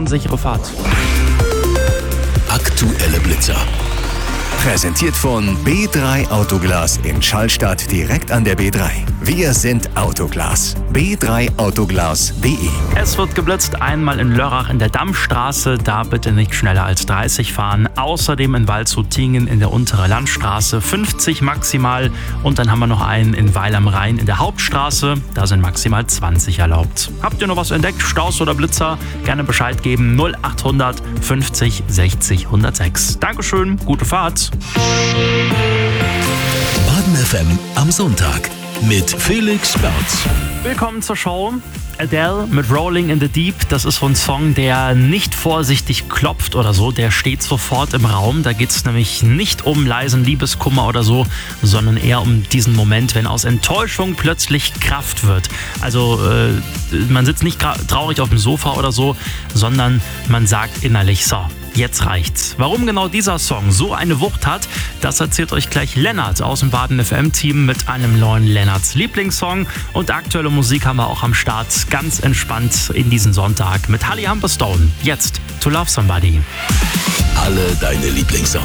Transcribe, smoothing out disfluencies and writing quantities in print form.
und sichere Fahrt. Aktuelle Blitzer. Präsentiert von B3 Autoglas in Schallstadt direkt an der B3. Wir sind Autoglas. B3autoglas.de. Es wird geblitzt, einmal in Lörrach in der Dammstraße, da bitte nicht schneller als 30 fahren. Außerdem in Waldshut-Tiengen in der Unteren Landstraße 50 maximal. Und dann haben wir noch einen in Weil am Rhein in der Hauptstraße, da sind maximal 20 erlaubt. Habt ihr noch was entdeckt, Staus oder Blitzer? Gerne Bescheid geben, 0800 50 60 106. Dankeschön, gute Fahrt. Baden FM am Sonntag mit Felix Berz. Willkommen zur Show. Adele mit Rolling in the Deep, das ist so ein Song, der nicht vorsichtig klopft oder so, der steht sofort im Raum. Da geht es nämlich nicht um leisen Liebeskummer oder so, sondern eher um diesen Moment, wenn aus Enttäuschung plötzlich Kraft wird. Also man sitzt nicht traurig auf dem Sofa oder so, sondern man sagt innerlich so. Jetzt reicht's. Warum genau dieser Song so eine Wucht hat, das erzählt euch gleich Lennart aus dem Baden FM-Team mit einem neuen Lennarts Lieblingssong. Und aktuelle Musik haben wir auch am Start, ganz entspannt in diesen Sonntag mit Holly Humberstone. Jetzt To Love Somebody. Alle deine Lieblingssongs.